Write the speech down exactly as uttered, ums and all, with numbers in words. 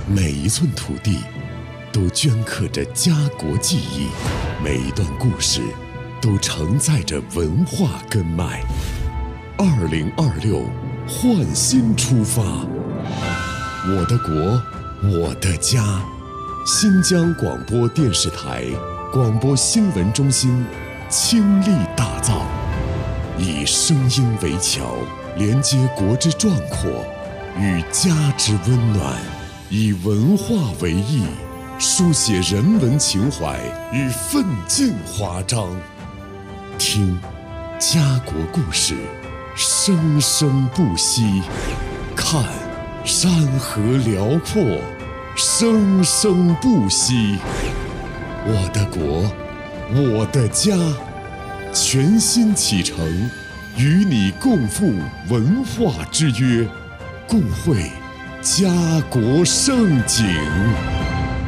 每一寸土地都镌刻着家国记忆，每一段故事都承载着文化根脉。二零二六，焕新出发，我的国，我的家。新疆广播电视台广播新闻中心倾力打造，以声音为桥，连接国之壮阔与家之温暖，以文化为翼，书写人文情怀与奋进华章。听家国故事，生生不息；看山河辽阔，生生不息。我的国，我的家，全新启程，与你共赴文化之约，共绘家国盛景。